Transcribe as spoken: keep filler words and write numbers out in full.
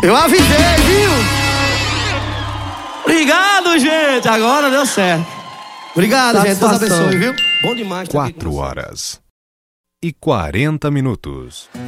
Eu avisei, viu? Obrigado, gente. Agora deu certo. Obrigado, gente. Deus abençoe, viu? Bom demais. Quatro horas e quarenta minutos.